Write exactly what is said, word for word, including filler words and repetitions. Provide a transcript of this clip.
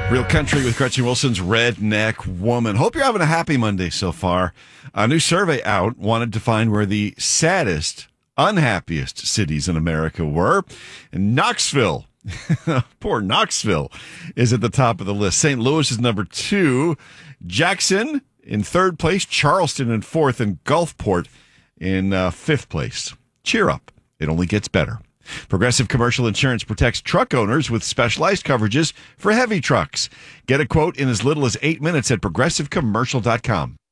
Real Country with Gretchen Wilson's Redneck Woman. Hope you're having a happy Monday so far. A new survey out wanted to find where the saddest, unhappiest cities in America were. And Knoxville, poor Knoxville, is at the top of the list. Saint Louis is number two. Jackson in third place. Charleston in fourth. And Gulfport in uh, fifth place. Cheer up. It only gets better. Progressive Commercial Insurance protects truck owners with specialized coverages for heavy trucks. Get a quote in as little as eight minutes at progressive commercial dot com.